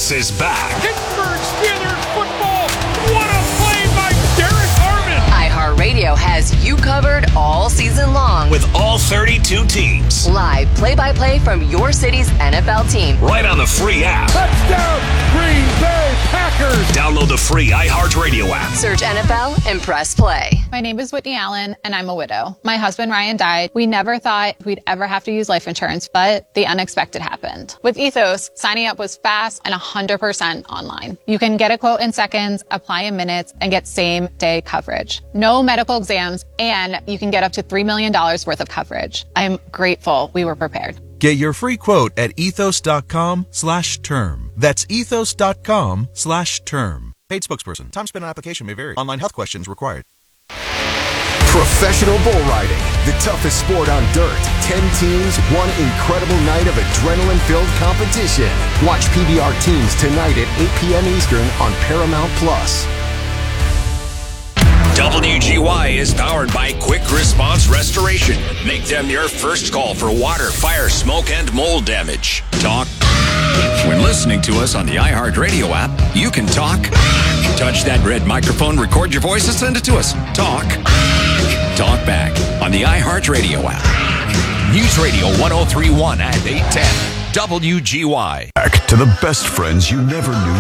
This is back. Pittsburgh Steelers football. What a play by Derek Armand. iHeartRadio has you covered all season long. With all 32 teams. Live play-by-play from your city's NFL team. Right on the free app. Touchdown, Green Bay Packers. Download the free iHeartRadio app. Search NFL and press play. My name is Whitney Allen, and I'm a widow. My husband, Ryan, died. We never thought we'd ever have to use life insurance, but the unexpected happened. With Ethos, signing up was fast and 100% online. You can get a quote in seconds, apply in minutes, and get same-day coverage. No medical exams, and you can get up to $3 million worth of coverage. I'm grateful we were prepared. Get your free quote at ethos.com/term. That's ethos.com/term. Paid spokesperson. Time spent on application may vary. Online health questions required. Professional bull riding, the toughest sport on dirt. 10 teams, one incredible night of adrenaline-filled competition. Watch PBR Teams tonight at 8 p.m. Eastern on Paramount+. WGY is powered by Quick Response Restoration. Make them your first call for water, fire, smoke, and mold damage. Talk. When listening to us on the iHeartRadio app, you can talk. Touch that red microphone, record your voice, and send it to us. Talk. Talk back on the iHeartRadio app. News Radio 1031 at 810. WGY. Back to the best friends you never knew